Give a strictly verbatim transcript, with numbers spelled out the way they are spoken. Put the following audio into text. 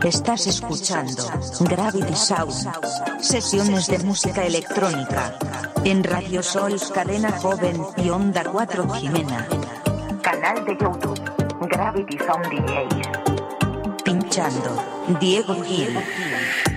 Estás escuchando Gravity Sound, sesiones de música electrónica, en Radio Sol, Cadena Joven y Onda cuatro Jimena. Canal de YouTube, Gravity Sound D Js. Pinchando, Diego Gil.